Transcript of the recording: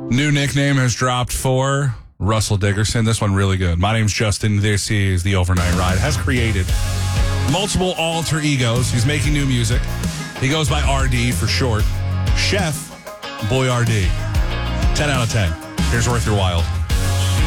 New nickname has dropped for Russell Dickerson. This one really good. My name's Justin. This is The Overnight Ride. Has created multiple alter egos. He's making new music. He goes by RD for short. Chef Boy RD. 10 out of 10. Here's Worth Your Wild.